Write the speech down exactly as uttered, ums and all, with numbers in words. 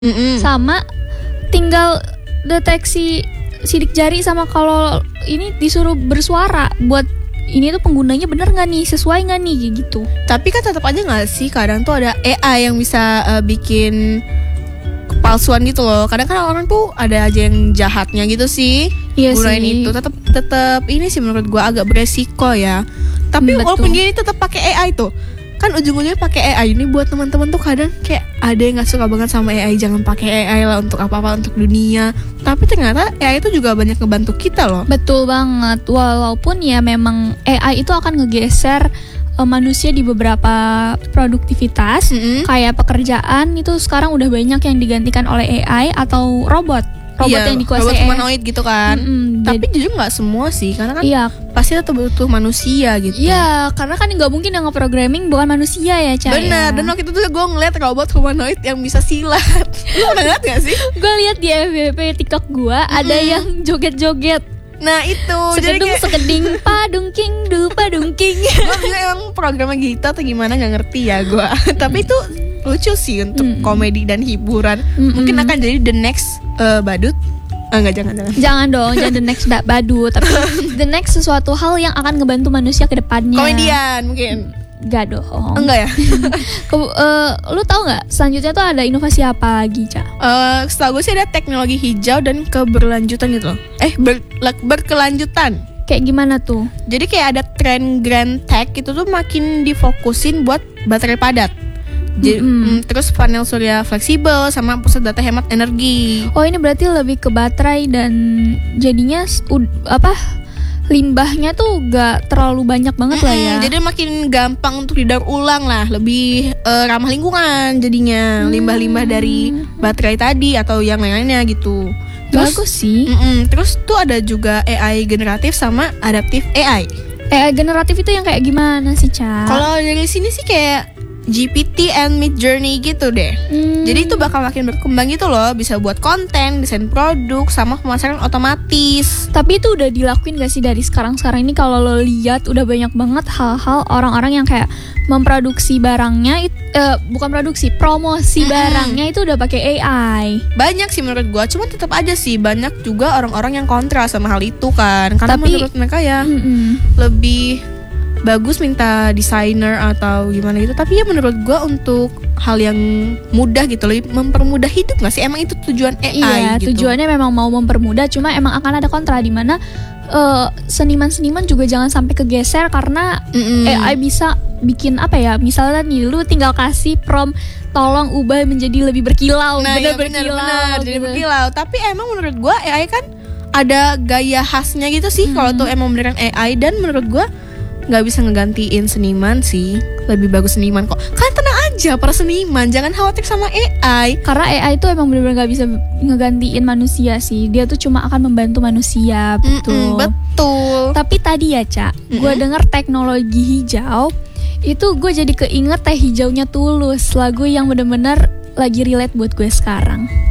Mm-mm. Sama tinggal deteksi sidik jari sama kalau ini disuruh bersuara buat ini tuh penggunanya bener nggak nih, sesuai nggak nih gitu. Tapi kan tetap aja nggak sih kadang tuh ada A I yang bisa uh, bikin kepalsuan gitu loh. Kadang kan orang tuh ada aja yang jahatnya gitu sih. Iya gunain sih. itu tetap tetap ini sih menurut gua agak beresiko ya. Tapi Betul. walaupun gini tetap pakai A I tuh. Kan ujung-ujungnya pakai A I ini buat teman-teman tuh kadang kayak ada yang nggak suka banget sama A I, jangan pakai A I lah untuk apa-apa, untuk dunia. Tapi ternyata A I itu juga banyak ngebantu kita loh. Betul banget. Walaupun ya memang A I itu akan ngegeser uh, manusia di beberapa produktivitas. Mm-mm. Kayak pekerjaan itu sekarang udah banyak yang digantikan oleh A I atau robot. Robot Iya, yang dikuasai robot A I. humanoid gitu kan. Mm-mm, Tapi jadi- jujur nggak semua sih, karena kan Iya, pasti tetap butuh manusia gitu. iya, karena kan nggak mungkin yang nge-programming bukan manusia ya, Cah. Bener, dan waktu itu tuh gue ngeliat robot humanoid yang bisa silat. Lu pernah ngeliat gak sih? Gue lihat di F Y P TikTok gue ada yang joget-joget. Nah itu, jadi Sekedung kayak sekeding padung king du padung king. gue bilang emang programnya gitu atau gimana gak ngerti ya gue. Tapi itu lucu sih untuk Mm-mm. komedi dan hiburan. Mm-mm. Mungkin akan jadi the next uh, badut. Ah, enggak, jangan, jangan. Jangan dong, jangan the next da- badu, tapi the next sesuatu hal yang akan ngebantu manusia ke depannya. Komedian mungkin. Gak dong. Enggak ya? Ke- eh, lu tahu nggak selanjutnya tuh ada inovasi apa lagi, Ca? Uh, setahu gue sih ada teknologi hijau dan keberlanjutan gitu loh. Eh, ber- berkelanjutan. Kayak gimana tuh? Jadi kayak ada tren grand tech itu tuh makin difokusin buat baterai padat. Jadi, Mm-mm. mm, terus panel surya fleksibel sama pusat data hemat energi. Oh, ini berarti lebih ke baterai dan jadinya s- ud- apa? Limbahnya tuh gak terlalu banyak banget lah ya. Mm-mm, jadi makin gampang untuk didaur ulang lah, lebih eh, ramah lingkungan jadinya. Hmm. Limbah-limbah dari baterai tadi atau yang lain-lainnya gitu. Terus, Bagus sih. mm-mm, terus tuh ada juga A I generatif sama adaptif A I. A I generatif itu yang kayak gimana sih, Ca? Kalau dari sini sih kayak G P T and Midjourney gitu deh. Hmm. Jadi itu bakal makin berkembang gitu loh. Bisa buat konten, desain produk, sama pemasaran otomatis. Tapi itu udah dilakuin gak sih dari sekarang-sekarang ini? Kalau lo lihat udah banyak banget hal-hal orang-orang yang kayak memproduksi barangnya it- eh, bukan produksi, promosi Mm-mm. barangnya itu udah pakai A I. Banyak sih menurut gua, cuman tetap aja sih banyak juga orang-orang yang kontra sama hal itu kan. Karena Tapi- menurut mereka ya Mm-mm. lebih bagus minta desainer atau gimana gitu. Tapi ya menurut gua untuk hal yang mudah gitu loh, mempermudah hidup gak sih? Emang itu tujuan A I Iya, gitu. tujuannya memang mau mempermudah, cuma emang akan ada kontra di mana eh, seniman-seniman juga jangan sampai kegeser karena Mm-mm. A I bisa bikin apa ya? Misalnya nih lu tinggal kasih prompt tolong ubah menjadi lebih berkilau, Nah, bener ya benar berkilau, benar jadi gitu. berkilau. Tapi emang menurut gua A I kan ada gaya khasnya gitu sih. Kalau tuh emang beneran A I, dan menurut gua nggak bisa ngegantiin seniman sih. Lebih bagus seniman kok. Kalian tenang aja para seniman, jangan khawatir sama A I. Karena A I itu emang benar-benar gak bisa ngegantiin manusia sih. Dia tuh cuma akan membantu manusia, betul. Mm-mm, betul. Tapi tadi ya, Ca, gue Mm-mm. denger teknologi hijau itu gue jadi keinget Teh Hijaunya Tulus, lagu yang bener-bener lagi relate buat gue sekarang.